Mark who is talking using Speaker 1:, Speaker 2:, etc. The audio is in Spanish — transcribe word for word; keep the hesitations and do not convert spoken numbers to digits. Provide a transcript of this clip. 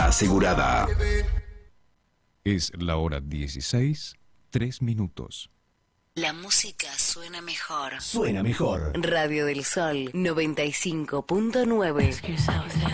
Speaker 1: Calidad asegurada.
Speaker 2: Es la hora dieciséis, tres minutos.
Speaker 3: La música suena mejor.
Speaker 1: Suena mejor.
Speaker 3: Radio del Sol noventa y cinco punto nueve.